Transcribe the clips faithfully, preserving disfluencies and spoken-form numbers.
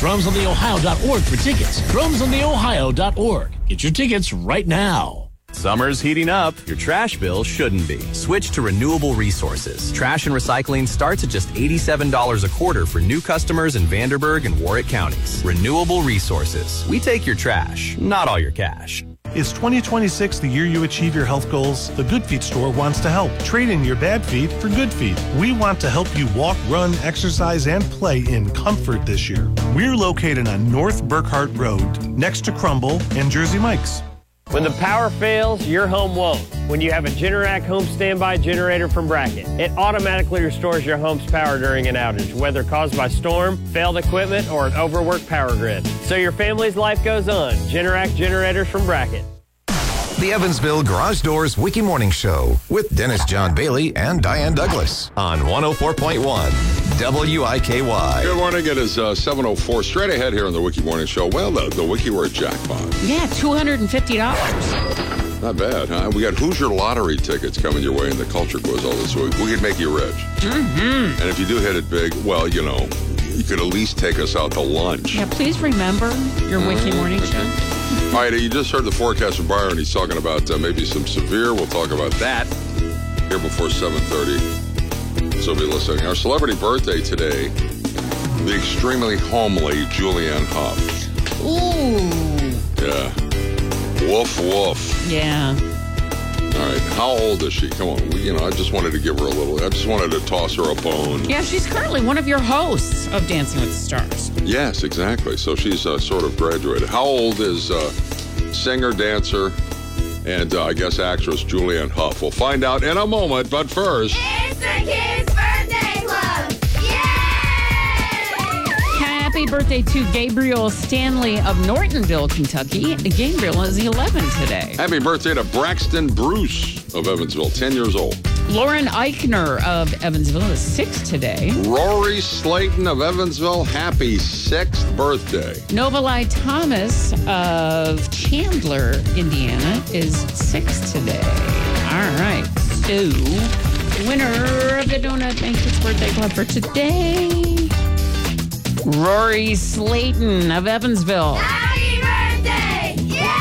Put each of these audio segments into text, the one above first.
drums on the ohio dot org for tickets. drums on the ohio dot org. Get your tickets right now. Summer's heating up. Your trash bill shouldn't be. Switch to Renewable Resources. Trash and recycling starts at just eighty-seven dollars a quarter for new customers in Vanderburgh and Warwick counties. Renewable Resources. We take your trash, not all your cash. Is twenty twenty-six the year you achieve your health goals? The Good Feet store wants to help. Trade in your bad feet for good feet. We want to help you walk, run, exercise, and play in comfort this year. We're located on North Burkhart Road, next to Crumble and Jersey Mike's. When the power fails, your home won't. When you have a Generac home standby generator from Bracket, it automatically restores your home's power during an outage, whether caused by storm, failed equipment, or an overworked power grid. So your family's life goes on. Generac generators from Bracket. The Evansville Garage Doors Wiki Morning Show with Dennis John Bailey and Diane Douglas on one oh four point one W I K Y. Good morning. It is uh, seven oh four. Straight ahead here on the Wiki Morning Show. Well, the, the Wiki Word jackpot. Yeah, two hundred fifty dollars. Not bad, huh? We got Hoosier Lottery tickets coming your way in the Culture Quiz all this week. We could make you rich. Mm-hmm. And if you do hit it big, well, you know, you could at least take us out to lunch. Yeah, please remember your mm-hmm. Wiki Morning Show. All right, you just heard the forecast from Byron. He's talking about uh, maybe some severe. We'll talk about that here before seven thirty. So be listening. Our celebrity birthday today, the extremely homely Julianne Hough. Ooh. Yeah. Woof, woof. Yeah. All right. How old is she? Come on. We, you know, I just wanted to give her a little, I just wanted to toss her a bone. Yeah, she's currently one of your hosts of Dancing with the Stars. Yes, exactly. So she's uh, sort of graduated. How old is uh, singer, dancer, and uh, I guess actress Julianne Hough? We'll find out in a moment, but first... It's the Kids Birthday Club! Yay! Happy birthday to Gabriel Stanley of Nortonville, Kentucky. Gabriel is eleven today. Happy birthday to Braxton Bruce of Evansville, ten years old. Lauren Eichner of Evansville is six today. Rory Slayton of Evansville, happy sixth birthday. Novalai Thomas of Chandler, Indiana is six today. All right. So, winner of the Donut Bank Kids Birthday Club for today, Rory Slayton of Evansville. Happy birthday!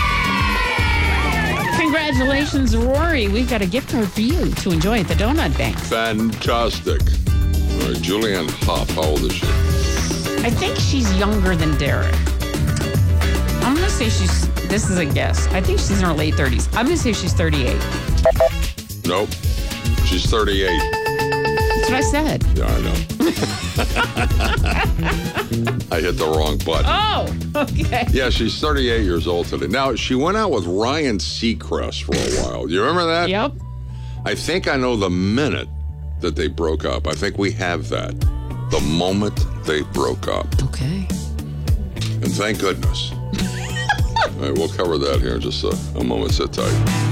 Yay! Congratulations, Rory. We've got a gift card for you to enjoy at the Donut Bank. Fantastic. All right, Julianne Hough, how old is she? I think she's younger than Derek. I'm going to say she's, this is a guess. I think she's in her late thirties. I'm going to say she's thirty-eight. Nope. She's thirty-eight. That's what I said. Yeah, I know. I hit the wrong button. Oh, okay. Yeah, she's thirty-eight years old today. Now, she went out with Ryan Seacrest for a while. You remember that? Yep. I think I know the minute that they broke up. I think we have that. The moment they broke up. Okay. And thank goodness. All right, we'll cover that here in just a, a moment. Sit tight.